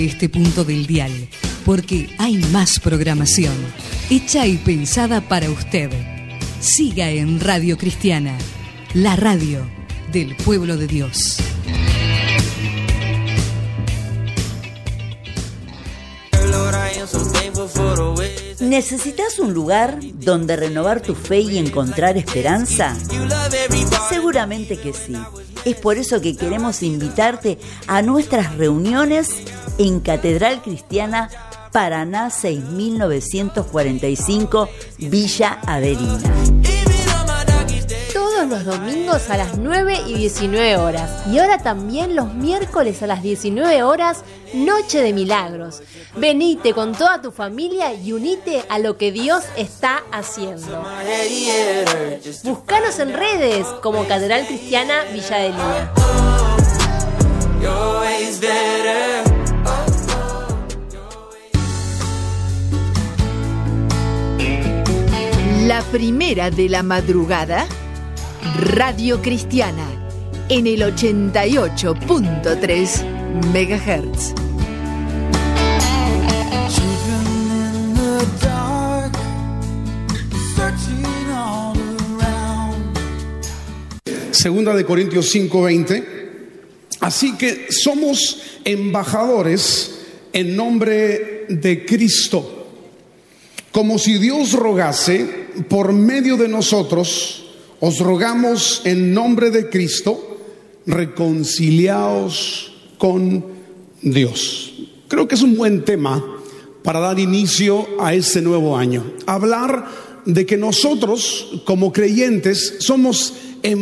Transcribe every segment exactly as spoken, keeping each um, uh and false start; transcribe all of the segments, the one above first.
Este punto del dial, porque hay más programación, hecha y pensada para usted. Siga en Radio Cristiana, la radio del pueblo de Dios. ¿Necesitas un lugar donde renovar tu fe y encontrar esperanza? Seguramente que sí. Es por eso que queremos invitarte a nuestras reuniones en Catedral Cristiana Paraná seis mil novecientos cuarenta y cinco, Villa Adelina. Todos los domingos a las nueve y diecinueve horas. Y ahora también los miércoles a las diecinueve horas, Noche de Milagros. Venite con toda tu familia y unite a lo que Dios está haciendo. Búscanos en redes como Catedral Cristiana Villa Adelina. La primera de la madrugada, Radio Cristiana, en el ochenta y ocho punto tres megahertz. Segunda de Corintios cinco veinte. Así que somos embajadores en nombre de Cristo, como si Dios rogase por medio de nosotros. Os rogamos en nombre de Cristo, reconciliaos con Dios. Creo que es un buen tema para dar inicio a este nuevo año. Hablar de que nosotros, como creyentes, somos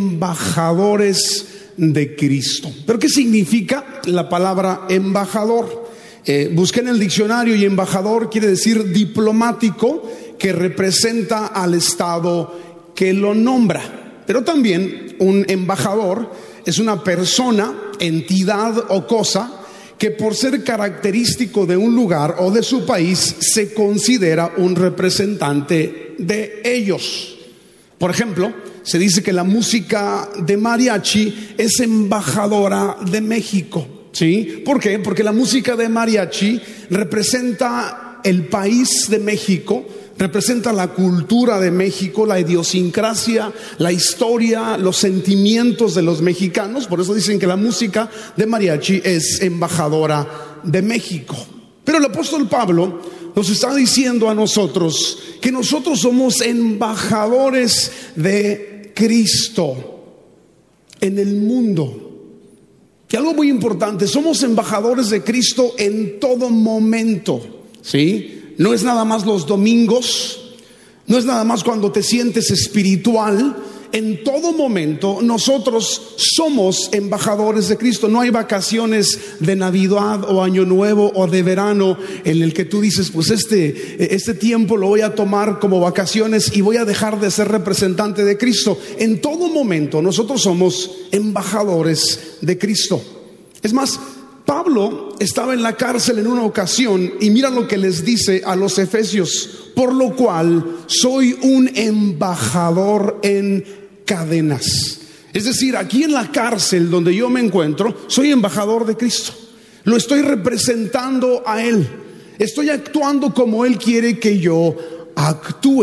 embajadores de Cristo. ¿Pero qué significa la palabra embajador? Eh, busqué en el diccionario y embajador quiere decir diplomático que representa al Estado que lo nombra. Pero también un embajador es una persona, entidad o cosa que por ser característico de un lugar o de su país se considera un representante de ellos. Por ejemplo, se dice que la música de mariachi es embajadora de México. ¿Sí? ¿Por qué? Porque la música de mariachi representa el país de México, representa la cultura de México, la idiosincrasia, la historia, los sentimientos de los mexicanos. Por eso dicen que la música de mariachi es embajadora de México. Pero el apóstol Pablo nos está diciendo a nosotros que nosotros somos embajadores de Cristo en el mundo. Que algo muy importante, somos embajadores de Cristo en todo momento, ¿sí? No es nada más los domingos, no es nada más cuando te sientes espiritual. En todo momento nosotros somos embajadores de Cristo. No hay vacaciones de Navidad o Año Nuevo o de verano en el que tú dices, pues este, este tiempo lo voy a tomar como vacaciones y voy a dejar de ser representante de Cristo. En todo momento nosotros somos embajadores de Cristo. Es más, Pablo estaba en la cárcel en una ocasión y mira lo que les dice a los efesios: por lo cual soy un embajador en cadenas. Es decir, aquí en la cárcel donde yo me encuentro, soy embajador de Cristo. Lo estoy representando a Él. Estoy actuando como Él quiere que yo actúe.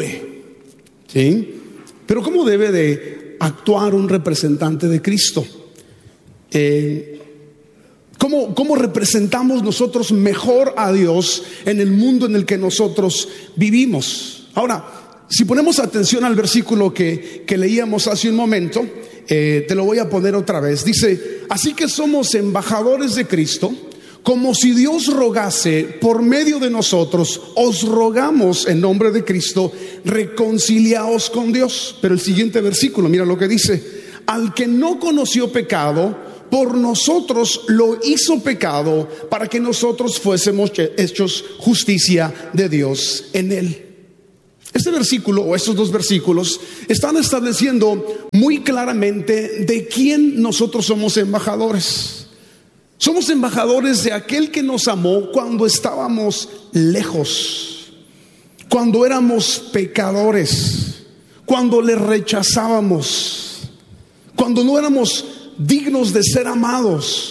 ¿Sí? Pero ¿cómo debe de actuar un representante de Cristo? Eh... ¿Cómo, ¿Cómo representamos nosotros mejor a Dios en el mundo en el que nosotros vivimos? Ahora, si ponemos atención al versículo que, que leíamos hace un momento, eh, te lo voy a poner otra vez. Dice, así que somos embajadores de Cristo, como si Dios rogase por medio de nosotros. Os rogamos en nombre de Cristo, reconciliaos con Dios. Pero el siguiente versículo, mira lo que dice: al que no conoció pecado, por nosotros lo hizo pecado, para que nosotros fuésemos hechos justicia de Dios en él. Este versículo o estos dos versículos están estableciendo muy claramente de quién nosotros somos embajadores. Somos embajadores de aquel que nos amó cuando estábamos lejos, cuando éramos pecadores, cuando le rechazábamos, cuando no éramos dignos de ser amados.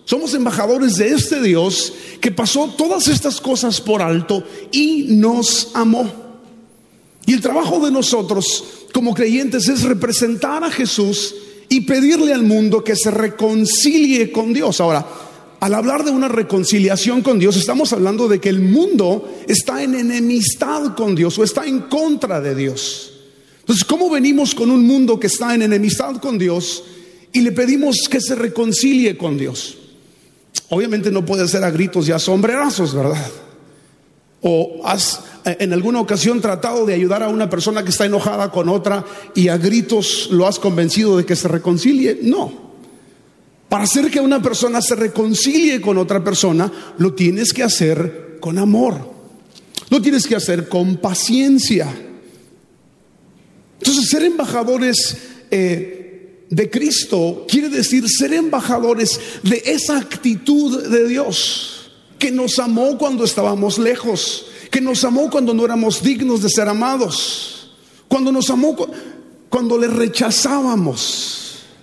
Somos embajadores de este Dios que pasó todas estas cosas por alto y nos amó. Y el trabajo de nosotros como creyentes es representar a Jesús y pedirle al mundo que se reconcilie con Dios. Ahora, al hablar de una reconciliación con Dios, estamos hablando de que el mundo está en enemistad con Dios o está en contra de Dios. Entonces, ¿cómo venimos con un mundo que está en enemistad con Dios y le pedimos que se reconcilie con Dios? Obviamente no puede ser a gritos y a sombrerazos, ¿verdad? ¿O has en alguna ocasión tratado de ayudar a una persona que está enojada con otra y a gritos lo has convencido de que se reconcilie? No. Para hacer que una persona se reconcilie con otra persona, lo tienes que hacer con amor. Lo tienes que hacer con paciencia. Entonces, ser embajadores eh, de Cristo quiere decir ser embajadores de esa actitud de Dios, que nos amó cuando estábamos lejos, que nos amó cuando no éramos dignos de ser amados, cuando nos amó cu- cuando le rechazábamos.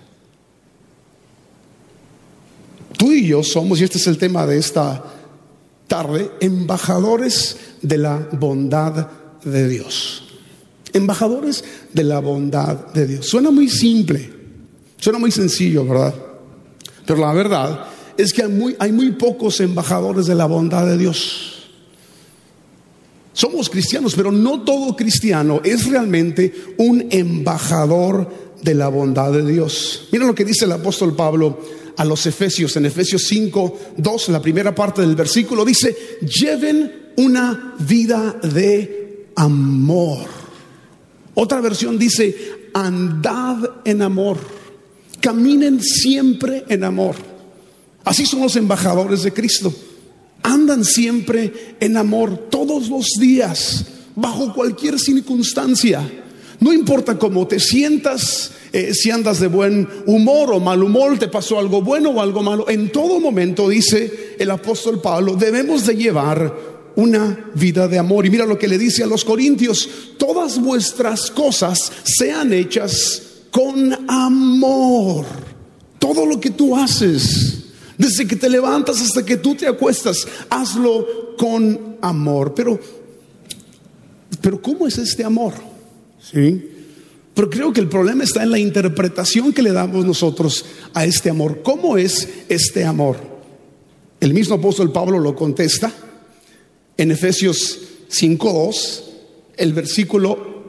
Tú y yo somos, y este es el tema de esta tarde, embajadores de la bondad de Dios. Embajadores de la bondad de Dios. Suena muy simple, suena muy sencillo, ¿verdad? Pero la verdad es que hay muy, hay muy pocos embajadores de la bondad de Dios. Somos cristianos, pero no todo cristiano es realmente un embajador de la bondad de Dios. Mira lo que dice el apóstol Pablo a los Efesios, en Efesios cinco, dos, la primera parte del versículo dice: lleven una vida de amor. Otra versión dice: andad en amor, caminen siempre en amor. Así son los embajadores de Cristo. Andan siempre en amor, todos los días, bajo cualquier circunstancia. No importa cómo te sientas, eh, si andas de buen humor o mal humor, te pasó algo bueno o algo malo. En todo momento, dice el apóstol Pablo, debemos de llevar una vida de amor. Y mira lo que le dice a los corintios: todas vuestras cosas sean hechas con amor. Todo lo que tú haces, desde que te levantas hasta que tú te acuestas, hazlo con amor. Pero, pero ¿cómo es este amor? ¿Sí? Pero creo que el problema está en la interpretación que le damos nosotros a este amor. ¿Cómo es este amor? El mismo apóstol Pablo lo contesta en Efesios cinco dos, el versículo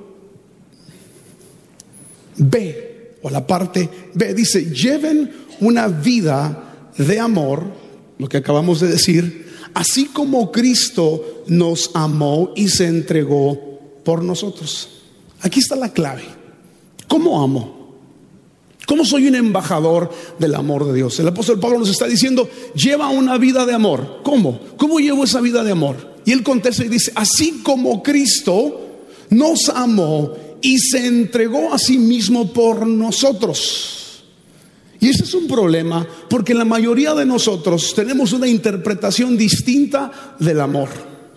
B, o la parte B, dice: lleven una vida de amor, lo que acabamos de decir, así como Cristo nos amó y se entregó por nosotros. Aquí está la clave. ¿Cómo amo? ¿Cómo soy un embajador del amor de Dios? El apóstol Pablo nos está diciendo: lleva una vida de amor. ¿Cómo? ¿Cómo llevo esa vida de amor? Y él contesta y dice: así como Cristo nos amó y se entregó a sí mismo por nosotros. Y ese es un problema, porque la mayoría de nosotros tenemos una interpretación distinta del amor.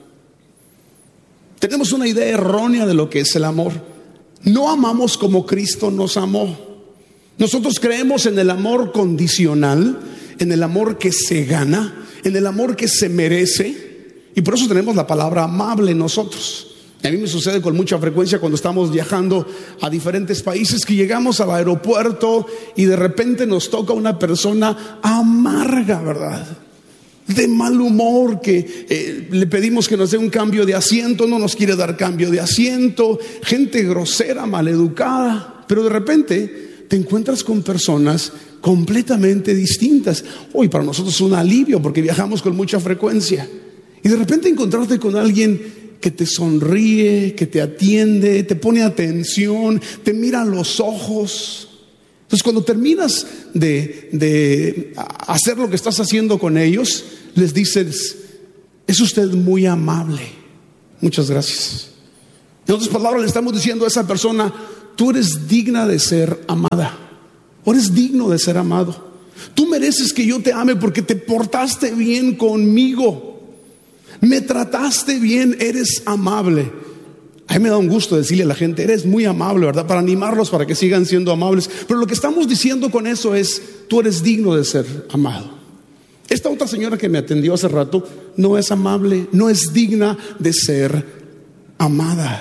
Tenemos una idea errónea de lo que es el amor. No amamos como Cristo nos amó. Nosotros creemos en el amor condicional, en el amor que se gana, en el amor que se merece, y por eso tenemos la palabra amable en nosotros. A mí me sucede con mucha frecuencia cuando estamos viajando a diferentes países, que llegamos al aeropuerto y de repente nos toca una persona amarga, ¿verdad? De mal humor, que eh, le pedimos que nos dé un cambio de asiento, no nos quiere dar cambio de asiento, gente grosera, maleducada. Pero de repente te encuentras con personas completamente distintas. Hoy para nosotros es un alivio porque viajamos con mucha frecuencia. Y de repente encontrarte con alguien que te sonríe, que te atiende, te pone atención, te mira a los ojos. Entonces, cuando terminas de, de hacer lo que estás haciendo con ellos, les dices: es usted muy amable, muchas gracias. En otras palabras, le estamos diciendo a esa persona: tú eres digna de ser amada, o eres digno de ser amado. Tú mereces que yo te ame porque te portaste bien conmigo, me trataste bien, eres amable. A mí me da un gusto decirle a la gente: eres muy amable, ¿verdad? Para animarlos para que sigan siendo amables. Pero lo que estamos diciendo con eso es: tú eres digno de ser amado. Esta otra señora que me atendió hace rato no es amable, no es digna de ser amada.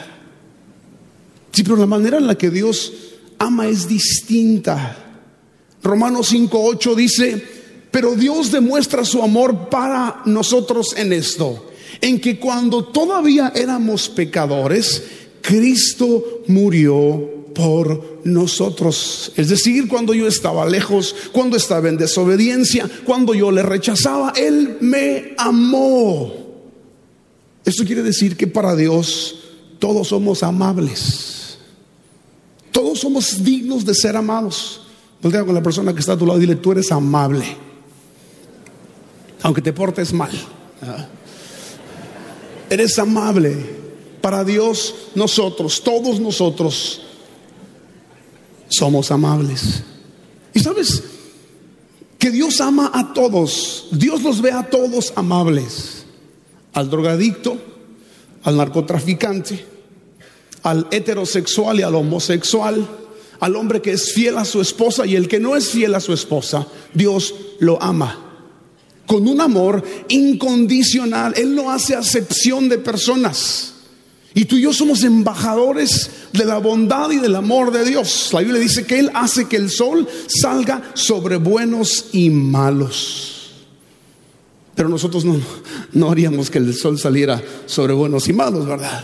Sí, pero la manera en la que Dios ama es distinta. Romanos cinco ocho dice: pero Dios demuestra su amor para nosotros en esto, en que cuando todavía éramos pecadores, Cristo murió por nosotros. Es decir, cuando yo estaba lejos, cuando estaba en desobediencia, cuando yo le rechazaba, Él me amó. Esto quiere decir que para Dios todos somos amables, todos somos dignos de ser amados. Voltea con la persona que está a tu lado y dile: tú eres amable, aunque te portes mal. ¿Ah? Eres amable. Para Dios, nosotros, todos nosotros somos amables. Y sabes que Dios ama a todos. Dios los ve a todos amables: al drogadicto, al narcotraficante, al heterosexual y al homosexual, al hombre que es fiel a su esposa y el que no es fiel a su esposa. Dios lo ama con un amor incondicional. Él no hace acepción de personas. Y tú y yo somos embajadores de la bondad y del amor de Dios. La Biblia dice que Él hace que el sol salga sobre buenos y malos. Pero nosotros no, no haríamos que el sol saliera sobre buenos y malos, ¿verdad?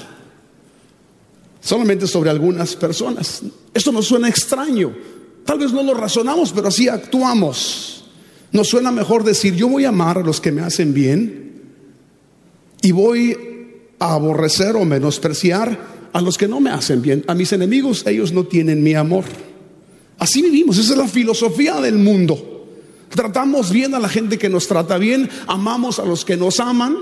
Solamente sobre algunas personas. Esto nos suena extraño. Tal vez no lo razonamos, pero así actuamos. Nos suena mejor decir: yo voy a amar a los que me hacen bien y voy a aborrecer o menospreciar a los que no me hacen bien. A mis enemigos, ellos no tienen mi amor. Así vivimos. Esa es la filosofía del mundo. Tratamos bien a la gente que nos trata bien, amamos a los que nos aman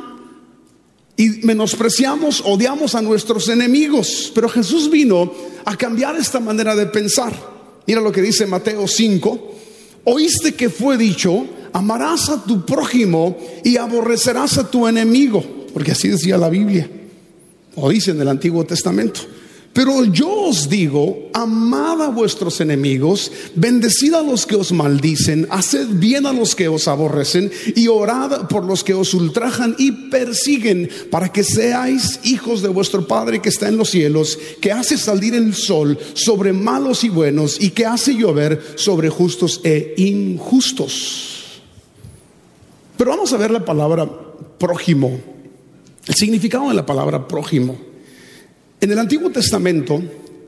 y menospreciamos, odiamos a nuestros enemigos. Pero Jesús vino a cambiar esta manera de pensar. Mira lo que dice Mateo cinco: oíste que fue dicho: amarás a tu prójimo y aborrecerás a tu enemigo. Porque así decía la Biblia, o dice en el Antiguo Testamento. Pero yo os digo: amad a vuestros enemigos, bendecid a los que os maldicen, haced bien a los que os aborrecen y orad por los que os ultrajan y persiguen, para que seáis hijos de vuestro Padre que está en los cielos, que hace salir el sol sobre malos y buenos y que hace llover sobre justos e injustos. Pero vamos a ver la palabra prójimo, el significado de la palabra prójimo. En el Antiguo Testamento,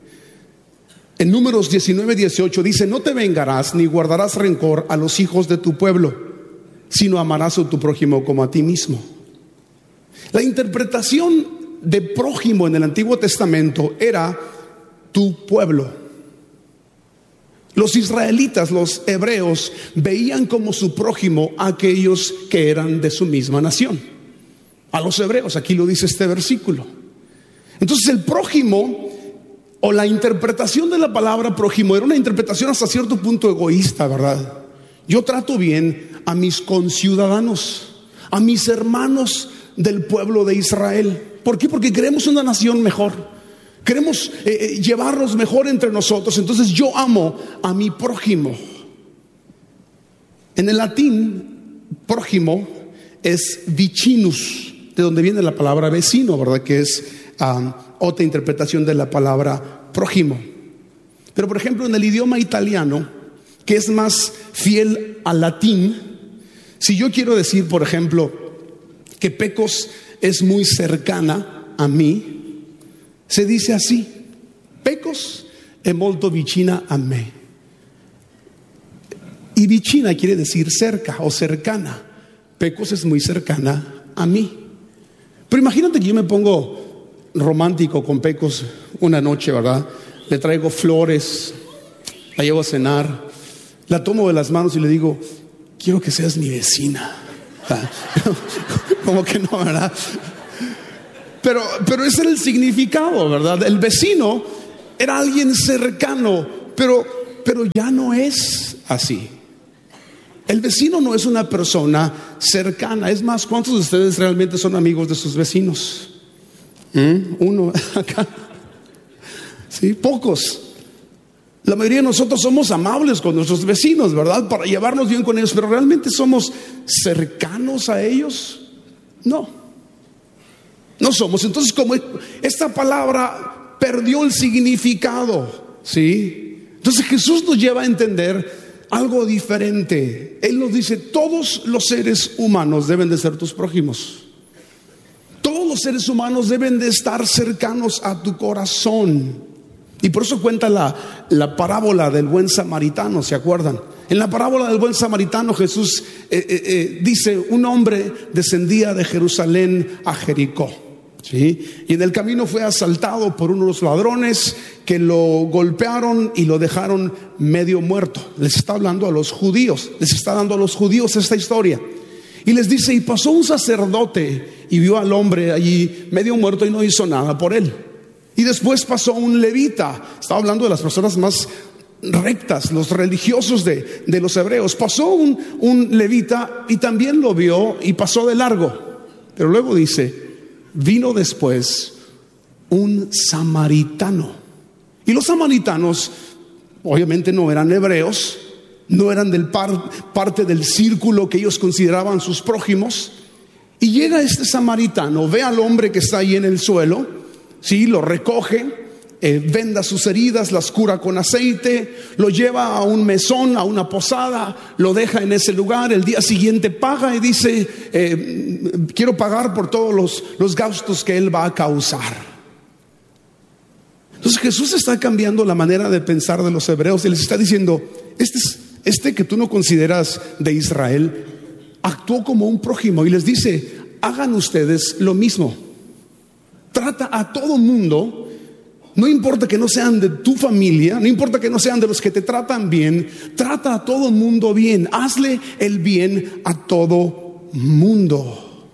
en Números diecinueve dieciocho dice: no te vengarás ni guardarás rencor a los hijos de tu pueblo, sino amarás a tu prójimo como a ti mismo. La interpretación de prójimo en el Antiguo Testamento era tu pueblo. Los israelitas, los hebreos, veían como su prójimo a aquellos que eran de su misma nación. A los hebreos, aquí lo dice este versículo. Entonces el prójimo, o la interpretación de la palabra prójimo, era una interpretación hasta cierto punto egoísta, ¿verdad? Yo trato bien a mis conciudadanos, a mis hermanos del pueblo de Israel. ¿Por qué? Porque queremos una nación mejor, queremos eh, llevarnos mejor entre nosotros. Entonces yo amo a mi prójimo. En el latín, prójimo es vicinus, de donde viene la palabra vecino, ¿verdad? Que es um, otra interpretación de la palabra prójimo. Pero por ejemplo, en el idioma italiano, que es más fiel al latín, si yo quiero decir, por ejemplo, que Pecos es muy cercana a mí, se dice así: Pecos è molto vicina a me. Y vicina quiere decir cerca o cercana. Pecos es muy cercana a mí. Pero imagínate que yo me pongo romántico con Pecos una noche, ¿verdad? Le traigo flores, la llevo a cenar, la tomo de las manos y le digo: quiero que seas mi vecina. Como que no, ¿verdad? Pero, pero ese era el significado, ¿verdad? El vecino era alguien cercano, pero, pero ya no es así. El vecino no es una persona cercana. Es más, ¿cuántos de ustedes realmente son amigos de sus vecinos? ¿Mm? Uno acá. Sí, pocos. La mayoría de nosotros somos amables con nuestros vecinos, ¿verdad? Para llevarnos bien con ellos, pero ¿realmente somos cercanos a ellos? No, no somos. Entonces, como esta palabra perdió el significado, ¿sí? Entonces Jesús nos lleva a entender algo diferente. Él nos dice, todos los seres humanos deben de ser tus prójimos. Todos los seres humanos deben de estar cercanos a tu corazón. Y por eso cuenta la, la parábola del buen samaritano, ¿se acuerdan? En la parábola del buen samaritano Jesús eh, eh, eh, dice, un hombre descendía de Jerusalén a Jericó, ¿sí? Y en el camino fue asaltado por unos ladrones que lo golpearon y lo dejaron medio muerto. Les está hablando a los judíos, les está dando a los judíos esta historia. Y les dice, y pasó un sacerdote y vio al hombre allí medio muerto y no hizo nada por él. Y después pasó un levita, estaba hablando de las personas más rectas, los religiosos de, de los hebreos. Pasó un, un levita y también lo vio y pasó de largo. Pero luego dice, vino después un samaritano. Y los samaritanos obviamente no eran hebreos, no eran del par, parte del círculo que ellos consideraban sus prójimos. Y llega este samaritano, ve al hombre que está ahí en el suelo, sí, lo recoge, eh, venda sus heridas, las cura con aceite, lo lleva a un mesón, a una posada, lo deja en ese lugar. El día siguiente paga y dice, eh, quiero pagar por todos los, los gastos que él va a causar. Entonces Jesús está cambiando la manera de pensar de los hebreos y les está diciendo, este, es, este que tú no consideras de Israel, actuó como un prójimo y les dice, hagan ustedes lo mismo. Trata a todo mundo, no importa que no sean de tu familia, no importa que no sean de los que te tratan bien, trata a todo mundo bien, hazle el bien a todo mundo.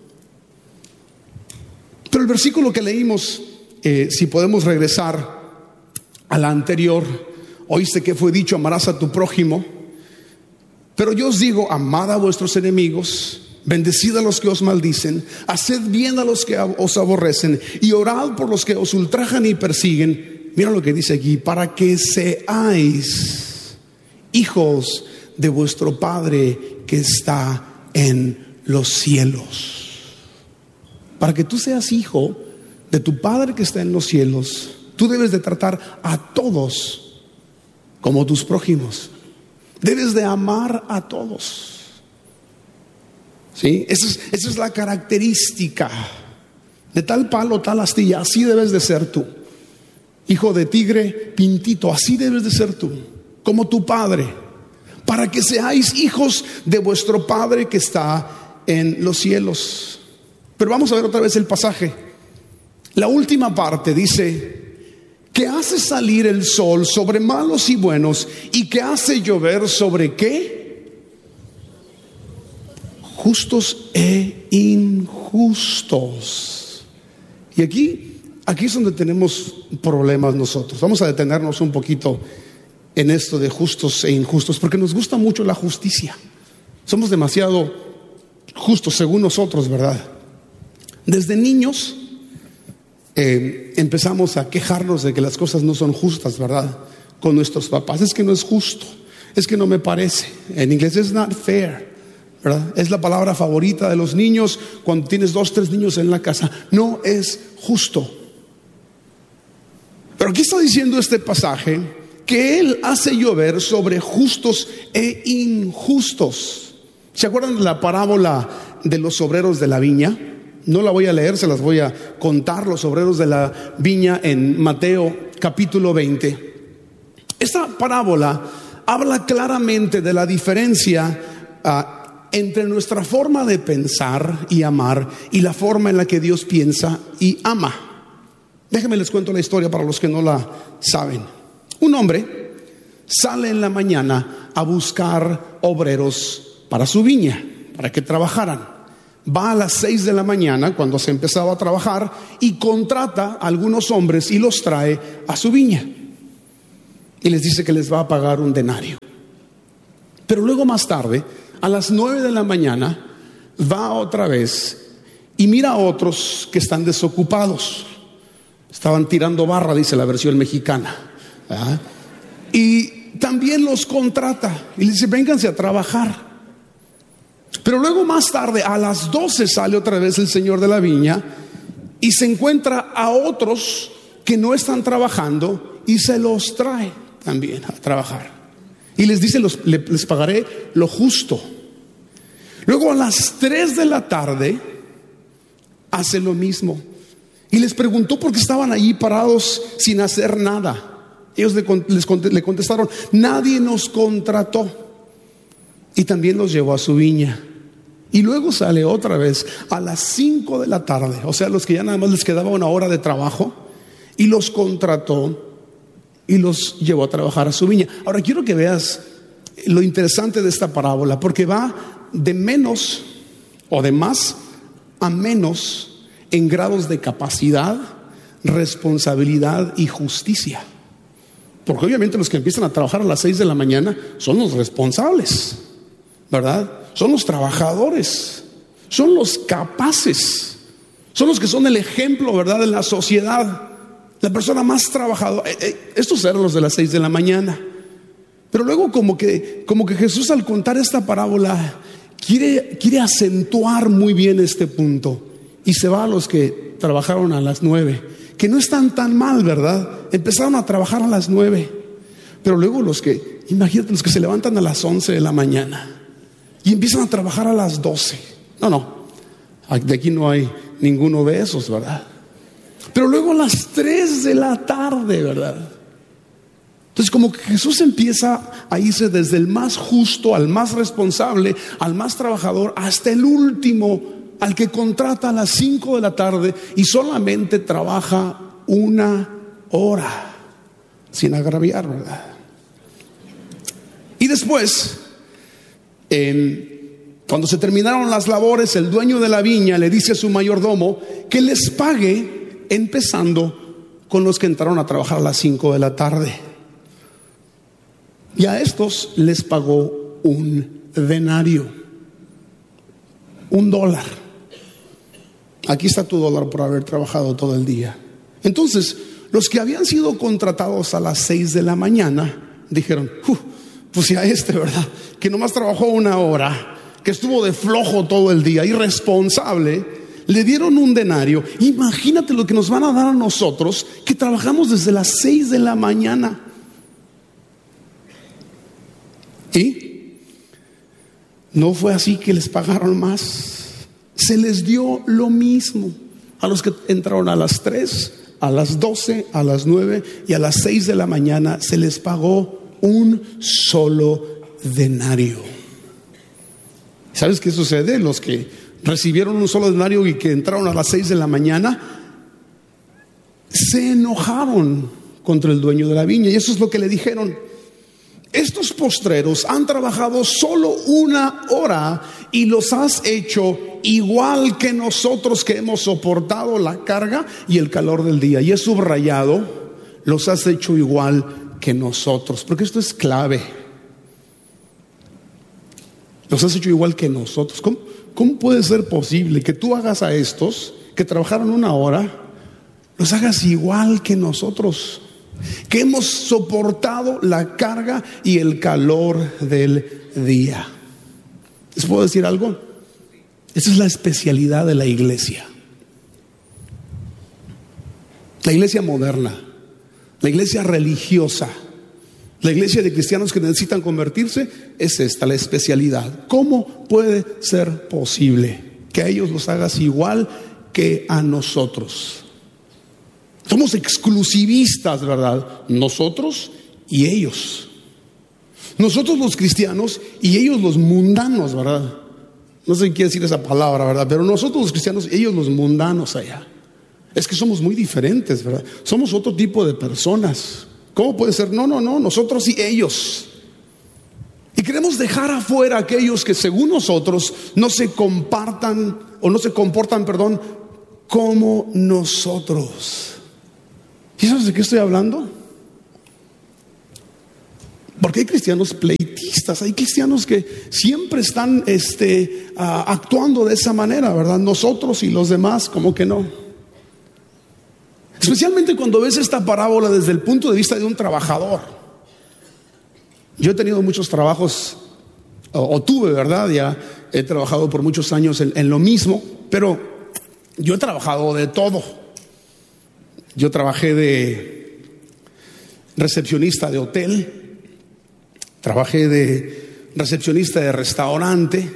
Pero el versículo que leímos, eh, si podemos regresar a la anterior, oíste que fue dicho, amarás a tu prójimo, pero yo os digo, amad a vuestros enemigos, bendecid a los que os maldicen, haced bien a los que os aborrecen y orad por los que os ultrajan y persiguen. Mira lo que dice aquí, para que seáis hijos de vuestro Padre que está en los cielos. Para que tú seas hijo de tu Padre que está en los cielos, tú debes de tratar a todos como tus prójimos. Debes de amar a todos. ¿Sí? Esa es, esa es la característica. De tal palo, tal astilla, así debes de ser tú. Hijo de tigre, pintito, así debes de ser tú, como tu Padre, para que seáis hijos de vuestro Padre que está en los cielos. Pero vamos a ver otra vez el pasaje. La última parte dice, que hace salir el sol sobre malos y buenos, y que hace llover sobre ¿qué? Justos e injustos. Y aquí, aquí es donde tenemos problemas nosotros. Vamos a detenernos un poquito en esto de justos e injustos, porque nos gusta mucho la justicia. Somos demasiado justos según nosotros, ¿verdad? Desde niños eh, empezamos a quejarnos de que las cosas no son justas, ¿verdad? Con nuestros papás. Es que no es justo, es que no me parece. En inglés es not fair, ¿verdad? Es la palabra favorita de los niños cuando tienes dos, tres niños en la casa. No es justo. Pero aquí está diciendo este pasaje que Él hace llover sobre justos e injustos. ¿Se acuerdan de la parábola de los obreros de la viña? No la voy a leer, se las voy a contar. Los obreros de la viña en Mateo capítulo veinte. Esta parábola habla claramente de la diferencia uh, entre nuestra forma de pensar y amar y la forma en la que Dios piensa y ama. Déjenme les cuento la historia para los que no la saben. Un hombre sale en la mañana a buscar obreros para su viña, para que trabajaran. Va a las seis de la mañana, cuando se empezaba a trabajar, y contrata a algunos hombres y los trae a su viña. Y les dice que les va a pagar un denario. Pero luego más tarde, a las nueve de la mañana, va otra vez y mira a otros que están desocupados. Estaban tirando barra, dice la versión mexicana, ¿verdad? y también los contrata y les dice: vénganse a trabajar. Pero luego más tarde, a las doce, sale otra vez el señor de la viña y se encuentra a otros que no están trabajando y se los trae también a trabajar. Y les dice: los, les pagaré lo justo. Luego a las tres de la tarde hace lo mismo. Y les preguntó por qué estaban allí parados sin hacer nada. Ellos le, les, le contestaron: nadie nos contrató. Y también los llevó a su viña. Y luego sale otra vez a las cinco de la tarde, o sea, los que ya nada más les quedaba una hora de trabajo, y los contrató y los llevó a trabajar a su viña. Ahora quiero que veas lo interesante de esta parábola, porque va de menos o de más a menos en grados de capacidad, responsabilidad y justicia. Porque obviamente los que empiezan a trabajar a las seis de la mañana son los responsables, ¿verdad? Son los trabajadores, son los capaces, son los que son el ejemplo, ¿verdad?, en la sociedad. La persona más trabajadora. Estos eran los de las seis de la mañana. Pero luego como que, como que Jesús, al contar esta parábola, quiere, quiere acentuar muy bien este punto. Y se va a los que trabajaron a las nueve, que no están tan mal, ¿verdad? Empezaron a trabajar a las nueve. Pero luego los que, imagínate, los que se levantan a las once de la mañana y empiezan a trabajar a las doce. No, no, de aquí no hay ninguno de esos, ¿verdad? Pero luego a las tres de la tarde, ¿verdad? Entonces como que Jesús empieza a irse desde el más justo al más responsable, al más trabajador, hasta el último, al que contrata a las cinco de la tarde y solamente trabaja una hora, sin agraviar, ¿verdad? Y después, eh, cuando se terminaron las labores, el dueño de la viña le dice a su mayordomo que les pague, empezando con los que entraron a trabajar a las cinco de la tarde. Y a estos les pagó un denario, un dólar. Aquí está tu dólar por haber trabajado todo el día. Entonces, los que habían sido contratados a las seis de la mañana dijeron: pues si a este, ¿verdad?, que nomás trabajó una hora, que estuvo de flojo todo el día, irresponsable, le dieron un denario. Imagínate lo que nos van a dar a nosotros, que trabajamos desde las seis de la mañana. Y no fue así que les pagaron más. Se les dio lo mismo a los que entraron a las tres, a las doce, a las nueve y a las seis de la mañana. Se les pagó un solo denario. ¿Sabes qué sucede? Los que recibieron un solo denario y que entraron a las seis de la mañana se enojaron contra el dueño de la viña, y eso es lo que le dijeron: estos postreros han trabajado solo una hora y los has hecho igual que nosotros, que hemos soportado la carga y el calor del día. Y es subrayado: los has hecho igual que nosotros, porque esto es clave. Los has hecho igual que nosotros. ¿Cómo, cómo puede ser posible que tú hagas a estos que trabajaron una hora, los hagas igual que nosotros, que hemos soportado la carga y el calor del día? ¿Les puedo decir algo? Esa es la especialidad de la iglesia. La iglesia moderna, la iglesia religiosa, la iglesia de cristianos que necesitan convertirse, es esta la especialidad. ¿Cómo puede ser posible que a ellos los hagas igual que a nosotros? Somos exclusivistas, ¿verdad? Nosotros y ellos. Nosotros los cristianos y ellos los mundanos, ¿verdad? No sé qué quiere decir esa palabra, ¿verdad? Pero nosotros los cristianos y ellos los mundanos allá. Es que somos muy diferentes, ¿verdad? Somos otro tipo de personas. ¿Cómo puede ser? No, no, no, nosotros y ellos. Y queremos dejar afuera a aquellos que según nosotros no se compartan o no se comportan, perdón, como nosotros. ¿Y sabes de qué estoy hablando? Porque hay cristianos pleitistas, hay cristianos que siempre están este, uh, actuando de esa manera, ¿verdad? Nosotros y los demás como que no. Especialmente cuando ves esta parábola desde el punto de vista de un trabajador. Yo he tenido muchos trabajos, o, o tuve, ¿verdad? Ya he trabajado por muchos años en, en lo mismo, pero yo he trabajado de todo. Yo trabajé de recepcionista de hotel, trabajé de recepcionista de restaurante,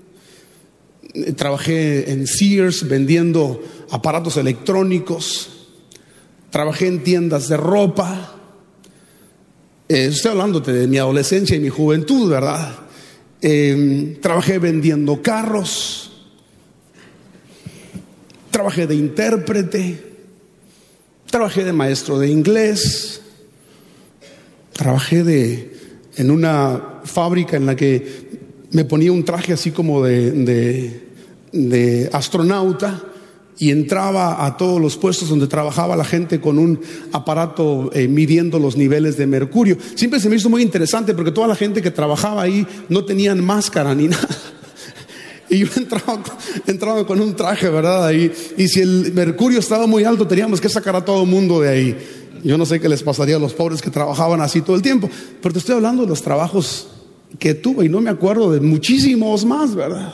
trabajé en Sears vendiendo aparatos electrónicos, trabajé en tiendas de ropa. Eh, estoy hablándote de mi adolescencia y mi juventud, ¿verdad? Eh, trabajé vendiendo carros, trabajé de intérprete, trabajé de maestro de inglés, trabajé de, en una fábrica en la que me ponía un traje así como de, de, de astronauta y entraba a todos los puestos donde trabajaba la gente con un aparato eh, midiendo los niveles de mercurio. Siempre se me hizo muy interesante porque toda la gente que trabajaba ahí no tenían máscara ni nada. Y yo entraba, entraba con un traje, ¿verdad? Ahí, y si el mercurio estaba muy alto, teníamos que sacar a todo el mundo de ahí. Yo no sé qué les pasaría a los pobres que trabajaban así todo el tiempo, pero te estoy hablando de los trabajos que tuve y no me acuerdo de muchísimos más, ¿verdad?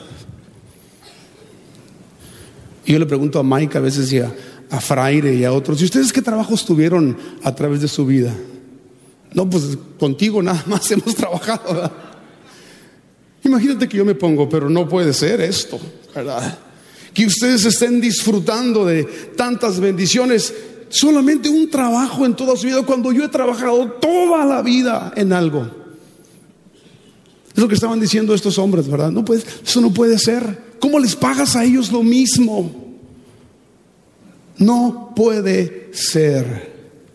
Y yo le pregunto a Mike a veces y a, a Fraire y a otros: ¿y ustedes qué trabajos tuvieron a través de su vida? No, pues contigo nada más hemos trabajado, ¿verdad? Imagínate que yo me pongo, pero no puede ser esto, ¿verdad? Que ustedes estén disfrutando de tantas bendiciones, solamente un trabajo en toda su vida, cuando yo he trabajado toda la vida en algo. Es lo que estaban diciendo estos hombres, ¿verdad? No puede, eso no puede ser. ¿Cómo les pagas a ellos lo mismo? No puede ser.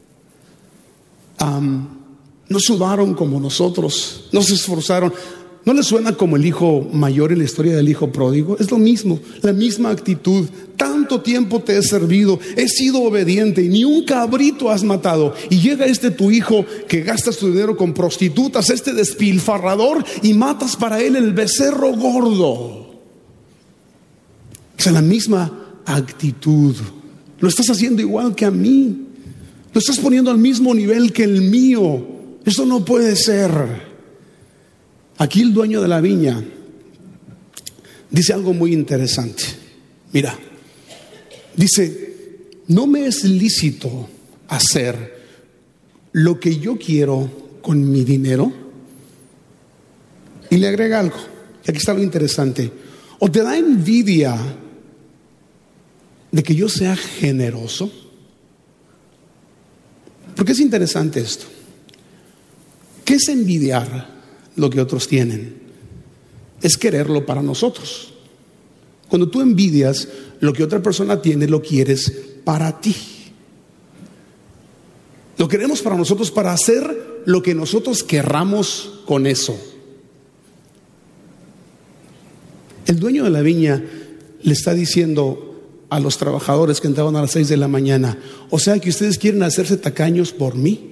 Um, no sudaron como nosotros, no se esforzaron. ¿No les suena como el hijo mayor en la historia del hijo pródigo? Es lo mismo, la misma actitud. Tanto tiempo te he servido, he sido obediente y ni un cabrito has matado. Y llega este tu hijo que gastas tu dinero con prostitutas, este despilfarrador, y matas para él el becerro gordo. Es la misma actitud. Lo estás haciendo igual que a mí. Lo estás poniendo al mismo nivel que el mío. Eso no puede ser. Aquí el dueño de la viña dice algo muy interesante. Mira, dice: no me es lícito hacer lo que yo quiero con mi dinero. Y le agrega algo, y aquí está lo interesante: o te da envidia de que yo sea generoso. Porque es interesante esto. ¿Qué es envidiar lo que otros tienen? Es quererlo para nosotros. Cuando tú envidias lo que otra persona tiene, lo quieres para ti. Lo queremos para nosotros, para hacer lo que nosotros querramos con eso. El dueño de la viña le está diciendo a los trabajadores que entraban a las seis de la mañana: o sea que ustedes quieren hacerse tacaños por mí.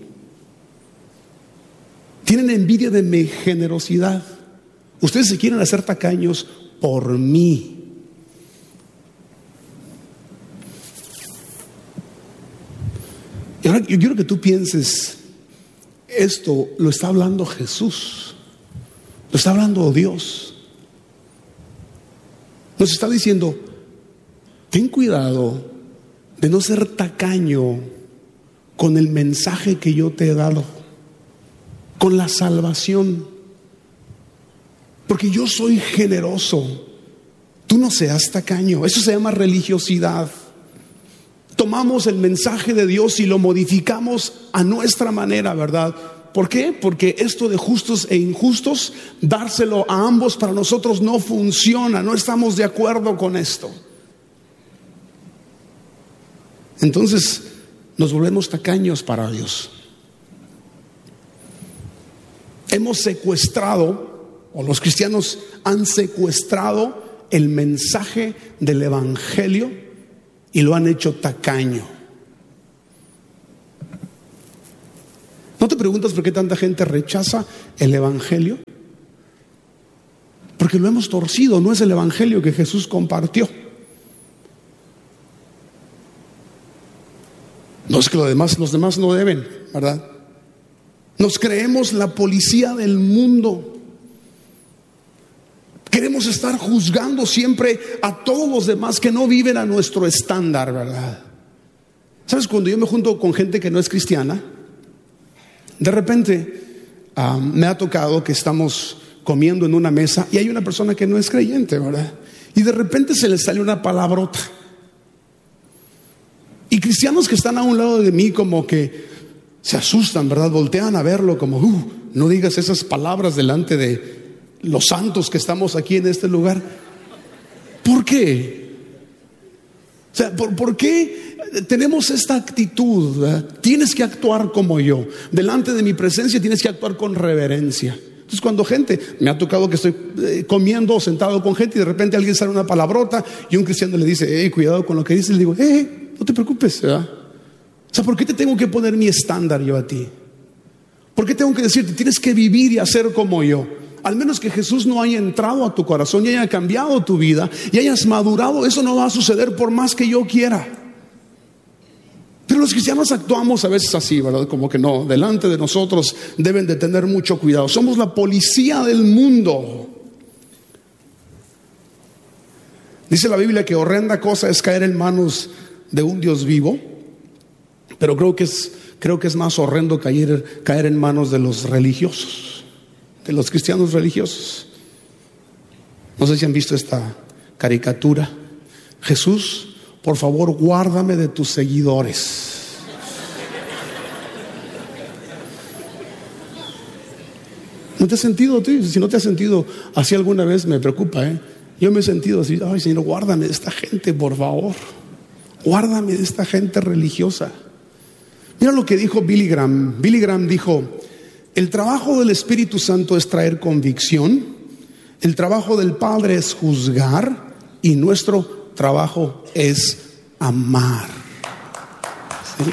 Tienen envidia de mi generosidad. Ustedes se quieren hacer tacaños por mí. Y ahora yo quiero que tú pienses, esto lo está hablando Jesús, lo está hablando Dios. Nos está diciendo: ten cuidado de no ser tacaño con el mensaje que yo te he dado, con la salvación, porque yo soy generoso. Tú no seas tacaño. Eso se llama religiosidad. Tomamos el mensaje de Dios y lo modificamos a nuestra manera, ¿verdad? ¿Por qué? Porque esto de justos e injustos, dárselo a ambos para nosotros no funciona. No estamos de acuerdo con esto. Entonces nos volvemos tacaños para Dios. Hemos secuestrado, o los cristianos han secuestrado el mensaje del evangelio y lo han hecho tacaño. ¿No te preguntas por qué tanta gente rechaza el evangelio? Porque lo hemos torcido. No es el evangelio que Jesús compartió. No es que los demás, los demás no deben, ¿verdad? Nos creemos la policía del mundo. Queremos estar juzgando siempre a todos los demás que no viven a nuestro estándar, ¿verdad? ¿Sabes? Cuando yo me junto con gente que no es cristiana, de repente um, me ha tocado que estamos comiendo en una mesa y hay una persona que no es creyente, ¿verdad? Y de repente se le sale una palabrota. Y cristianos que están a un lado de mí como que se asustan, ¿verdad? Voltean a verlo como, uh, no digas esas palabras delante de los santos que estamos aquí en este lugar. ¿Por qué? O sea, ¿por, por qué tenemos esta actitud? ¿Verdad? Tienes que actuar como yo. Delante de mi presencia tienes que actuar con reverencia. Entonces cuando gente, me ha tocado que estoy eh, comiendo o sentado con gente y de repente alguien sale una palabrota y un cristiano le dice, hey, cuidado con lo que dices, le digo, hey, no te preocupes, ¿verdad? O sea, ¿por qué te tengo que poner mi estándar yo a ti? ¿Por qué tengo que decirte, tienes que vivir y hacer como yo? Al menos que Jesús no haya entrado a tu corazón y haya cambiado tu vida y hayas madurado, eso no va a suceder por más que yo quiera. Pero los cristianos actuamos a veces así, ¿verdad? Como que no, delante de nosotros deben de tener mucho cuidado. Somos la policía del mundo. Dice la Biblia que horrenda cosa es caer en manos de un Dios vivo, pero creo que es, creo que es más horrendo caer, caer en manos de los religiosos, de los cristianos religiosos. No sé si han visto esta caricatura. Jesús, por favor, guárdame de tus seguidores. ¿No te has sentido tú? Si no te has sentido así alguna vez, me preocupa, ¿eh? Yo me he sentido así, ay Señor, guárdame de esta gente, por favor. Guárdame de esta gente religiosa. Mira lo que dijo Billy Graham. Billy Graham dijo, el trabajo del Espíritu Santo es traer convicción, el trabajo del Padre es juzgar y nuestro trabajo es amar. ¿Sí?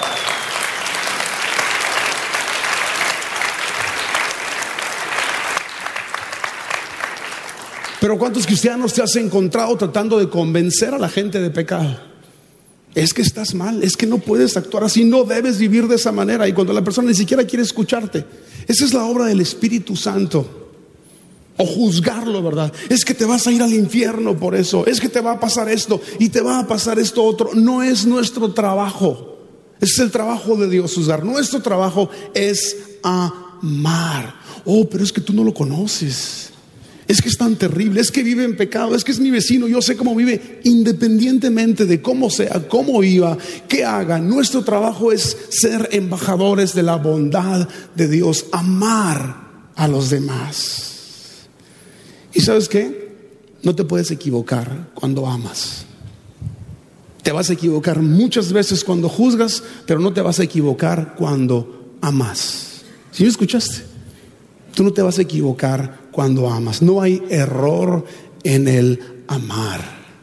Pero ¿cuántos cristianos te has encontrado tratando de convencer a la gente de pecado? Es que estás mal, es que no puedes actuar así, no debes vivir de esa manera. Y cuando la persona ni siquiera quiere escucharte, esa es la obra del Espíritu Santo. O juzgarlo, ¿verdad? Es que te vas a ir al infierno por eso, es que te va a pasar esto y te va a pasar esto otro. No es nuestro trabajo, es el trabajo de Dios juzgar. Nuestro trabajo es amar. Oh, pero es que tú no lo conoces. Es que es tan terrible, es que vive en pecado, es que es mi vecino, yo sé cómo vive. Independientemente de cómo sea, cómo viva, qué haga, nuestro trabajo es ser embajadores de la bondad de Dios, amar a los demás. ¿Y sabes qué? No te puedes equivocar cuando amas. Te vas a equivocar muchas veces cuando juzgas, pero no te vas a equivocar cuando amas. ¿Sí me escuchaste? Tú no te vas a equivocar cuando amas. No hay error en el amar.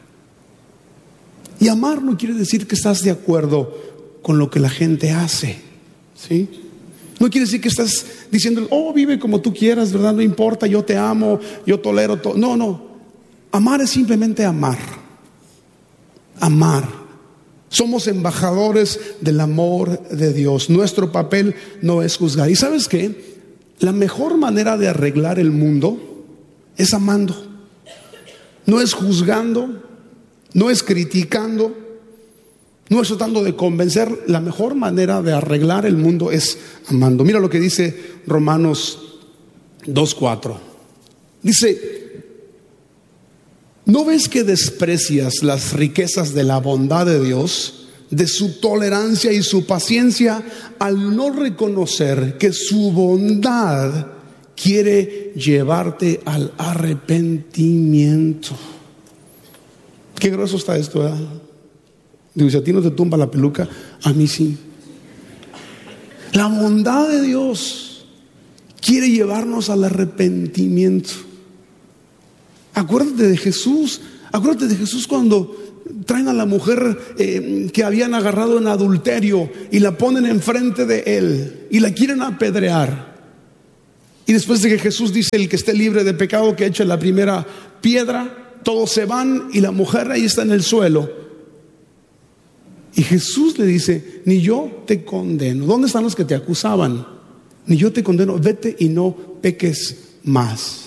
Y amar no quiere decir que estás de acuerdo con lo que la gente hace, ¿sí? No quiere decir que estás diciendo, oh, vive como tú quieras, ¿verdad? No importa, yo te amo, yo tolero todo. No, no. Amar es simplemente amar. Amar. Somos embajadores del amor de Dios. Nuestro papel no es juzgar. ¿Y sabes qué? La mejor manera de arreglar el mundo es amando. No es juzgando, no es criticando, no es tratando de convencer. La mejor manera de arreglar el mundo es amando. Mira lo que dice Romanos dos cuatro. Dice, ¿no ves que desprecias las riquezas de la bondad de Dios, de su tolerancia y su paciencia, al no reconocer que su bondad quiere llevarte al arrepentimiento? Qué grueso está esto, ¿verdad? Digo, si a ti no te tumba la peluca, a mí sí. La bondad de Dios quiere llevarnos al arrepentimiento. Acuérdate de Jesús. Acuérdate de Jesús cuando traen a la mujer eh, que habían agarrado en adulterio y la ponen enfrente de él y la quieren apedrear. Y después de que Jesús dice, el que esté libre de pecado que eche la primera piedra, todos se van y la mujer ahí está en el suelo. Y Jesús le dice, ni yo te condeno. ¿Dónde están los que te acusaban? ni yo te condeno, vete y no peques más.